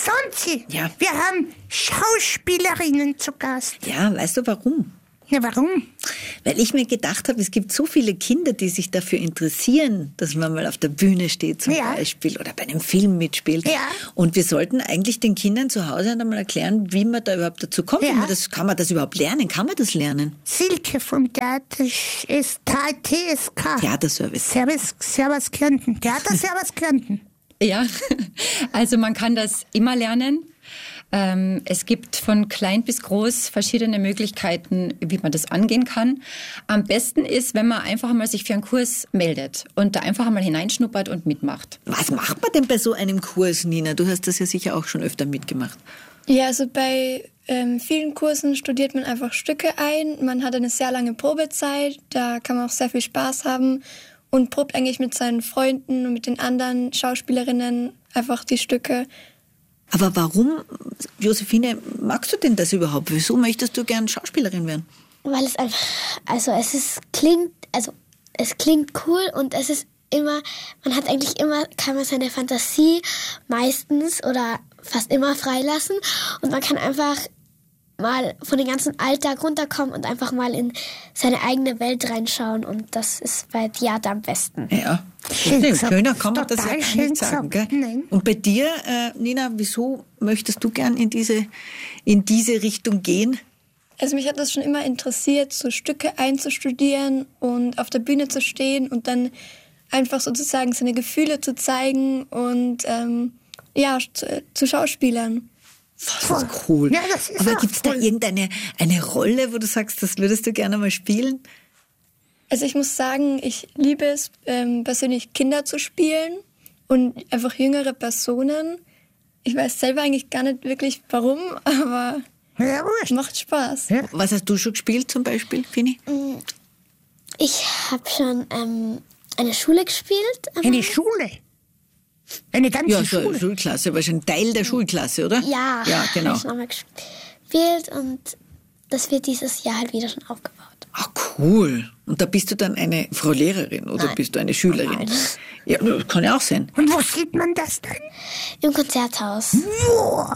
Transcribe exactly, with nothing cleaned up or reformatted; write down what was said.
Sonzi, Ja. wir haben Schauspielerinnen zu Gast. Ja, weißt du warum? Ja, warum? Weil ich mir gedacht habe, es gibt so viele Kinder, die sich dafür interessieren, dass man mal auf der Bühne steht zum Ja. Beispiel oder bei einem Film mitspielt. Ja. Und wir sollten eigentlich den Kindern zu Hause einmal erklären, wie man da überhaupt dazu kommt. Ja. Wie man das, kann man das überhaupt lernen? Kann man das lernen? Silke vom Theater ist T S K. Theaterservice. Servus, Servus Kärnten. Theater Servus Kärnten. Ja, also man kann das immer lernen. Ähm, es gibt von klein bis groß verschiedene Möglichkeiten, wie man das angehen kann. Am besten ist, wenn man einfach mal sich für einen Kurs meldet und da einfach mal hineinschnuppert und mitmacht. Was macht man denn bei so einem Kurs, Nina? Du hast das ja sicher auch schon öfter mitgemacht. Ja, also bei ähm, vielen Kursen studiert man einfach Stücke ein. Man hat eine sehr lange Probezeit, da kann man auch sehr viel Spaß haben und probt eigentlich mit seinen Freunden und mit den anderen Schauspielerinnen einfach die Stücke. Aber warum, Josephine, magst du denn das überhaupt? Wieso möchtest du gern Schauspielerin werden? Weil es einfach, also es ist, klingt, also es klingt cool und es ist immer, man hat eigentlich immer, kann man seine Fantasie meistens oder fast immer freilassen und man kann einfach mal von dem ganzen Alltag runterkommen und einfach mal in seine eigene Welt reinschauen und das ist bei Theater am besten. Ja, Schön stimmt. gesagt. Schöner kann man das ja Total gar schön nicht sagen. Gell? gesagt. Nein. Und bei dir, äh, Nina, wieso möchtest du gern in diese, in diese Richtung gehen? Also mich hat das schon immer interessiert, so Stücke einzustudieren und auf der Bühne zu stehen und dann einfach sozusagen seine Gefühle zu zeigen und ähm, ja, zu, zu Schauspielern. Das ist cool. Ja, das ist Aber auch gibt es da cool. irgendeine eine Rolle, wo du sagst, das würdest du gerne mal spielen? Also ich muss sagen, ich liebe es, ähm, persönlich Kinder zu spielen und einfach jüngere Personen. Ich weiß selber eigentlich gar nicht wirklich warum, aber Ja, wurscht. macht Spaß. Ja. Was hast du schon gespielt zum Beispiel, Fini? Ich habe schon ähm, eine Schule gespielt. aber- Eine Schule. Eine ganze Ja, so Schule. Schulklasse, wahrscheinlich Teil der Schulklasse, oder? Ja, Ja, genau. habe ich nochmal gespielt und das wird dieses Jahr halt wieder schon aufgebaut. Ah, cool. Und da bist du dann eine Frau Lehrerin oder Nein. bist du eine Schülerin? Nein. Ja, das kann ja auch sein. Und wo sieht man das dann? Im Konzerthaus. Wo?